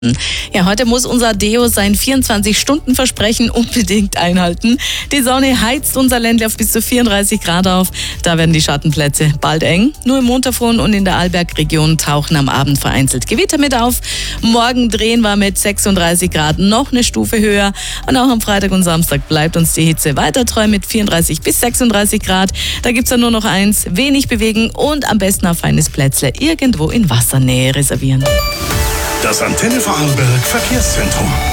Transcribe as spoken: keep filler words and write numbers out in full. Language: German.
Ja, heute muss unser Deo sein vierundzwanzig-Stunden-Versprechen unbedingt einhalten. Die Sonne heizt unser Ländle auf bis zu vierunddreißig Grad auf. Da werden die Schattenplätze bald eng. Nur im Montafon und in der Arlbergregion tauchen am Abend vereinzelt Gewitter mit auf. Morgen drehen wir mit sechsunddreißig Grad noch eine Stufe höher. Und auch am Freitag und Samstag bleibt uns die Hitze weiter treu mit vierunddreißig bis sechsunddreißig Grad. Da gibt's dann nur noch eins: wenig bewegen und am besten ein feines Plätzle irgendwo in Wassernähe reservieren. Das Antenne Vorarlberg Verkehrszentrum.